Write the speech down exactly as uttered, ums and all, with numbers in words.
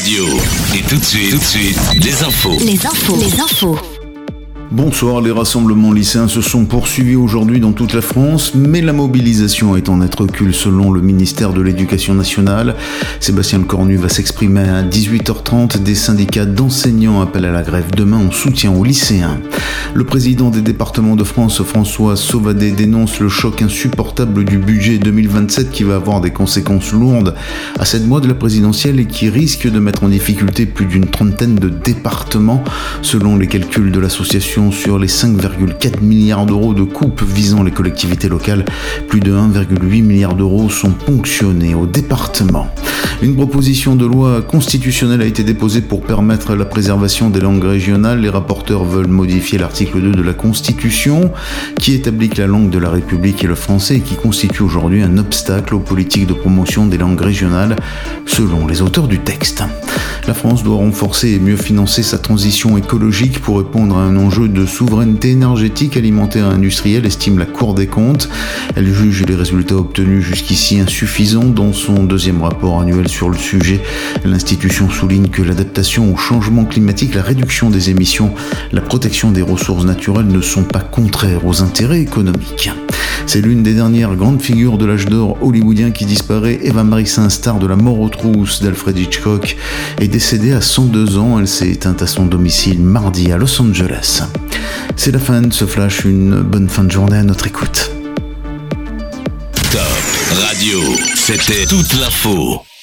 Radio. Et tout de suite, tout de suite, les infos. Les infos. Les infos. Bonsoir, les rassemblements lycéens se sont poursuivis aujourd'hui dans toute la France, mais la mobilisation est en net recul selon le ministère de l'Éducation nationale. Sébastien Lecornu va s'exprimer à dix-huit heures trente. Des syndicats d'enseignants appellent à la grève demain en soutien aux lycéens. Le président des départements de France, François Sauvadet, dénonce le choc insupportable du budget deux mille vingt-sept qui va avoir des conséquences lourdes à sept mois de la présidentielle et qui risque de mettre en difficulté plus d'une trentaine de départements. Selon les calculs de l'association, sur les cinq virgule quatre milliards d'euros de coupes visant les collectivités locales, plus de un virgule huit milliard d'euros sont ponctionnés au département. Une proposition de loi constitutionnelle a été déposée pour permettre la préservation des langues régionales. Les rapporteurs veulent modifier l'article deux de la Constitution qui établit que la langue de la République est le français et qui constitue aujourd'hui un obstacle aux politiques de promotion des langues régionales, selon les auteurs du texte. La France doit renforcer et mieux financer sa transition écologique pour répondre à un enjeu de souveraineté énergétique, alimentaire et industrielle, estime la Cour des comptes. Elle juge les résultats obtenus jusqu'ici insuffisants. Dans son deuxième rapport annuel sur le sujet, l'institution souligne que l'adaptation au changement climatique, la réduction des émissions, la protection des ressources naturelles ne sont pas contraires aux intérêts économiques. C'est l'une des dernières grandes figures de l'âge d'or hollywoodien qui disparaît. Eva Marissen, star de La Mort aux trousses d'Alfred Hitchcock, est décédée à cent deux ans. Elle s'est éteinte à son domicile mardi à Los Angeles. C'est la fin de ce flash, une bonne fin de journée à notre écoute. Top Radio, c'était toute l'info.